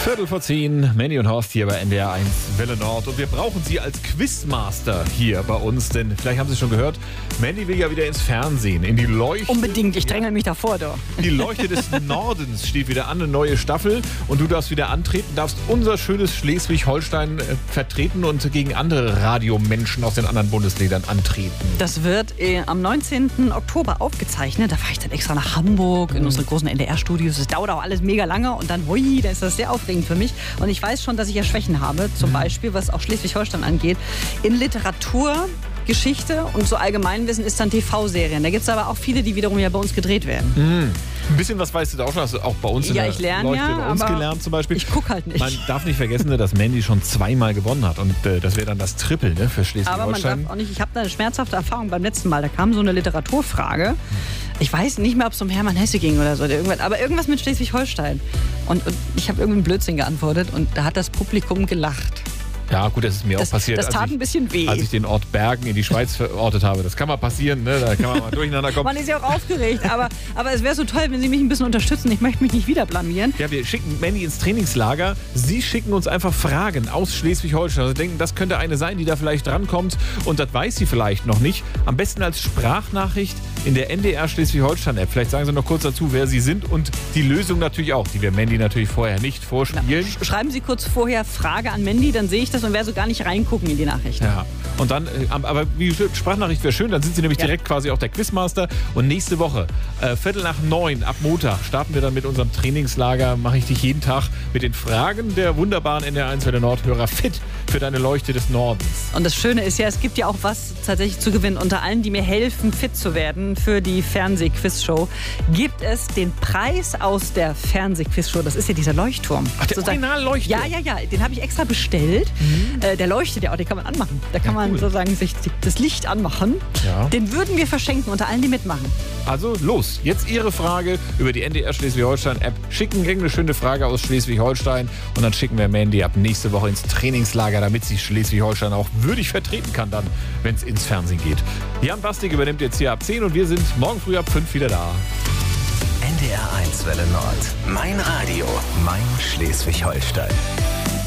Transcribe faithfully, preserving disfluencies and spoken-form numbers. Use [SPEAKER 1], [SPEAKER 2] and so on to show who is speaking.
[SPEAKER 1] Viertel vor zehn, Mandy und Horst hier bei N D R eins Welle Nord. Und wir brauchen Sie als Quizmaster hier bei uns, denn vielleicht haben Sie es schon gehört, Mandy will ja wieder ins Fernsehen, in die Leuchte.
[SPEAKER 2] Unbedingt, ich dränge mich davor, doch.
[SPEAKER 1] Die Leuchte des Nordens steht wieder an, eine neue Staffel. Und du darfst wieder antreten, darfst unser schönes Schleswig-Holstein äh, vertreten und gegen andere Radiomenschen aus den anderen Bundesländern antreten.
[SPEAKER 2] Das wird äh, am neunzehnten Oktober aufgezeichnet. Da fahre ich dann extra nach Hamburg in unsere großen N D R-Studios. Das dauert auch alles mega lange und dann, hui, da ist das sehr aufregend für mich. Und ich weiß schon, dass ich ja Schwächen habe, zum Beispiel, was auch Schleswig-Holstein angeht. In Literatur, Geschichte und so Allgemeinwissen ist dann T V-Serien. Da gibt es aber auch viele, die wiederum ja bei uns gedreht werden.
[SPEAKER 1] Mhm. Ein bisschen was weißt du da auch schon, hast du auch bei uns in
[SPEAKER 2] ja,
[SPEAKER 1] der
[SPEAKER 2] ich lerne
[SPEAKER 1] Leuchte
[SPEAKER 2] ja,
[SPEAKER 1] bei uns
[SPEAKER 2] aber
[SPEAKER 1] gelernt zum Beispiel.
[SPEAKER 2] Ich gucke halt nicht.
[SPEAKER 1] Man darf nicht vergessen, dass Mandy schon zweimal gewonnen hat und äh, das wäre dann das Triple, ne, für Schleswig-Holstein.
[SPEAKER 2] Aber man darf auch nicht, ich habe da eine schmerzhafte Erfahrung beim letzten Mal. Da kam so eine Literaturfrage. Ich weiß nicht mehr, ob es um Hermann Hesse ging oder so. Oder irgendwas, aber irgendwas mit Schleswig-Holstein. Und, und ich habe irgendeinen Blödsinn geantwortet und da hat das Publikum gelacht.
[SPEAKER 1] Ja, gut, das ist mir
[SPEAKER 2] Das,
[SPEAKER 1] auch passiert.
[SPEAKER 2] das tat
[SPEAKER 1] als ich,
[SPEAKER 2] ein bisschen weh.
[SPEAKER 1] Als ich den Ort Bergen in die Schweiz verortet habe. Das kann mal passieren, ne? Da kann man mal durcheinander kommen.
[SPEAKER 2] Man ist ja auch aufgeregt, aber, aber es wäre so toll, wenn Sie mich ein bisschen unterstützen. Ich möchte mich nicht wieder blamieren.
[SPEAKER 1] Ja, wir schicken Mandy ins Trainingslager. Sie schicken uns einfach Fragen aus Schleswig-Holstein. Also denken, das könnte eine sein, die da vielleicht drankommt. Und das weiß sie vielleicht noch nicht. Am besten als Sprachnachricht in der N D R Schleswig-Holstein-App. Vielleicht sagen Sie noch kurz dazu, wer Sie sind und die Lösung natürlich auch, die wir Mandy natürlich vorher nicht vorspielen.
[SPEAKER 2] Na, schreiben Sie kurz vorher Frage an Mandy, dann sehe ich das und werde so gar nicht reingucken in die Nachrichten.
[SPEAKER 1] Ja, und dann, aber wie Sprachnachricht wäre schön, dann sind Sie nämlich
[SPEAKER 2] ja.
[SPEAKER 1] direkt quasi auch der Quizmaster. Und nächste Woche, äh, Viertel nach neun, ab Montag, starten wir dann mit unserem Trainingslager. Mache ich dich jeden Tag mit den Fragen der wunderbaren N D R eins Welle Nord-Hörer fit für deine Leuchte des Nordens.
[SPEAKER 2] Und das Schöne ist ja, es gibt ja auch was tatsächlich zu gewinnen. Unter allen, die mir helfen, fit zu werden für die Fernseh-Quiz-Show, gibt es den Preis aus der Fernseh-Quiz-Show. Das ist ja dieser Leuchtturm.
[SPEAKER 1] Ach, der Original-Leuchtturm?
[SPEAKER 2] Ja, ja, ja. Den habe ich extra bestellt. Mhm. Äh, der leuchtet ja auch, den kann man anmachen. Da kann ja, man cool. sozusagen sich das Licht anmachen. Ja. Den würden wir verschenken unter allen, die mitmachen.
[SPEAKER 1] Also los, jetzt Ihre Frage über die N D R Schleswig-Holstein-App. Schicken irgendeine schöne Frage aus Schleswig-Holstein und dann schicken wir Mandy ab nächste Woche ins Trainingslager, damit sie Schleswig-Holstein auch würdig vertreten kann dann, wenn es ins Fernsehen geht. Jan Bastig übernimmt jetzt hier ab zehn und wir sind morgen früh ab fünf wieder da.
[SPEAKER 3] N D R eins Welle Nord. Mein Radio, mein Schleswig-Holstein.